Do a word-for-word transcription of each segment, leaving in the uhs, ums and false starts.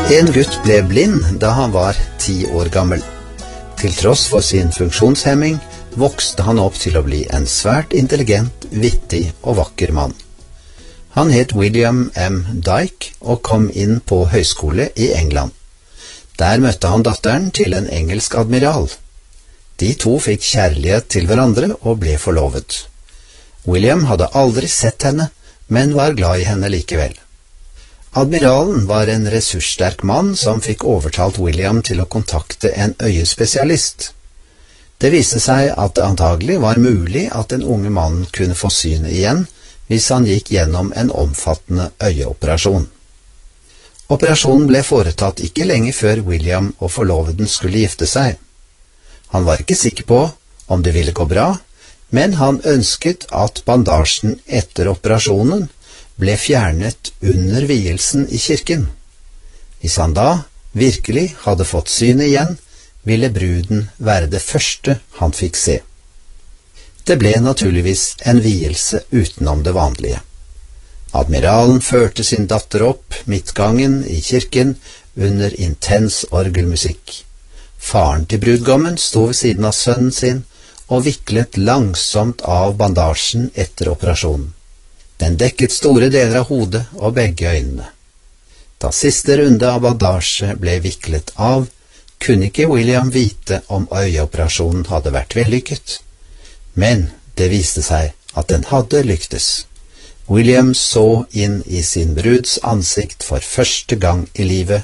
En gutt ble blind da han var ti år gammel. Til tross for sin funksjonshemming vokste han opp til å bli en svært intelligent, vittig og vakker mann. Han het William M. Dyke og kom inn på høyskole i England. Der møtte han datteren til en engelsk admiral. De to fikk kjærlighet til hverandre og ble forlovet. William hadde aldri sett henne, men var glad i henne likevel. Admiralen var en ressurssterk mann som fikk overtalt William til å kontakte en øyespesialist. Det viste seg at det antagelig var mulig at den unge mannen kunne få synet igjen hvis han gikk gjennom en omfattende øyeoperasjon. Operasjonen ble foretatt ikke lenge før William og forloveden skulle gifte seg. Han var ikke sikker på om det ville gå bra, men han ønsket at bandasjen etter operasjonen ble fjernet under vielsen i kirken. Hvis han da virkelig hadde fått synet igjen, ville bruden være det første han fikk se. Det ble naturligvis en vielse utenom det vanlige. Admiralen førte sin datter opp midtgangen i kirken under intens orgelmusikk. Faren til brudgommen sto ved siden av sønnen sin og viklet langsomt av bandasjen etter operasjonen. Den dekket store deler av hodet og begge øynene. Da siste runde av bandasje ble viklet av, kunne ikke William vite om øyeoperasjonen hadde vært vellykket. Men det viste seg at den hadde lyktes. William så inn i sin bruds ansikt for første gang i livet.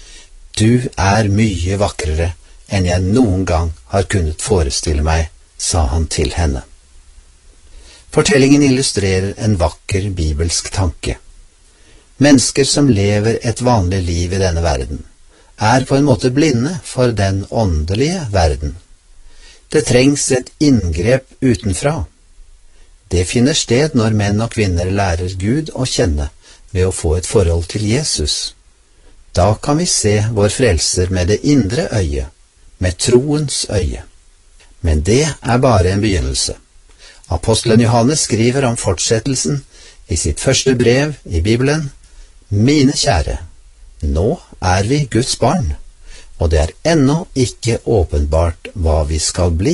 «Du er mye vakrere enn jeg noen gang har kunnet forestille meg», sa han til henne. Fortellingen illustrerer en vakker bibelsk tanke. Mennesker som lever et vanlig liv i denne verden, er på en måte blinde for den åndelige verden. Det trengs et inngrep utenfra. Det finner sted når menn og kvinner lærer Gud å kjenne ved å få et forhold til Jesus. Da kan vi se vår frelser med det indre øyet, med troens øye. Men det er bare en begynnelse. Apostelen Johannes skriver om fortsettelsen i sitt første brev i Bibelen. Mine kjære, nå er vi Guds barn, og det er ennå ikke åpenbart hva vi skal bli.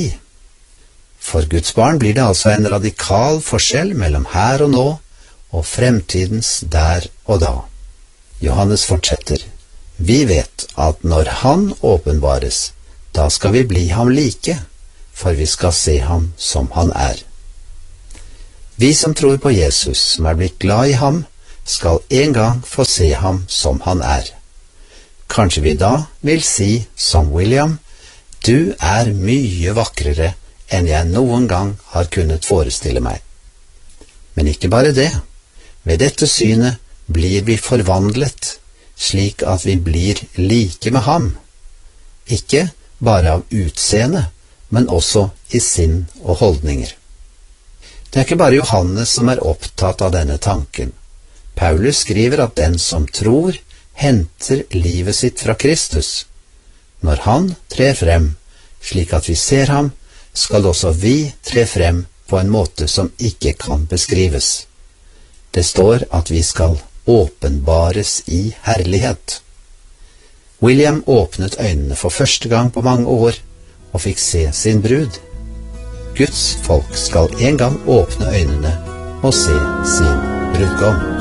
For Guds barn blir det altså en radikal forskjell mellom her og nå og fremtidens der og da. Johannes fortsetter. Vi vet at når han åpenbares, da skal vi bli ham like, for vi skal se ham som han er. Vi som tror på Jesus, som er blitt glad i ham, skal en gang få se ham som han er. Kanskje vi da vil si som William, du er mye vakrere enn jeg noen gang har kunnet forestille meg. Men ikke bare det. Ved dette synet blir vi forvandlet, slik at vi blir like med ham. Ikke bare av utseende, men også i sinn og holdninger. Det er ikke bare Johannes som er opptatt av denne tanken. Paulus skriver at den som tror, henter livet sitt fra Kristus. Når han trer frem, slik at vi ser ham, skal også vi tre frem på en måte som ikke kan beskrives. Det står at vi skal åpenbares i herlighet. William åpnet øynene for første gang på mange år og fikk se sin brud. Guds folk skal en gang åpne øynene og se sin brudgom.